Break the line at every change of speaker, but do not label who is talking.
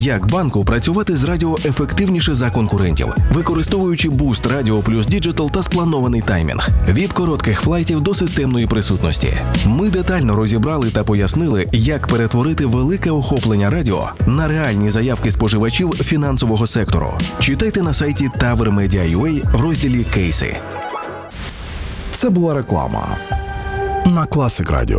Як банку працювати з радіо ефективніше за конкурентів, використовуючи Boost Radio Plus Digital та спланований таймінг. Від коротких флайтів до системної присутності. Ми детально розібрали та пояснили, як перетворити велике охоплення радіо на реальні заявки споживачів фінансового сектору. Читайте на сайті TowerMedia.ua в розділі «Кейси».
Це була реклама на Classic Radio.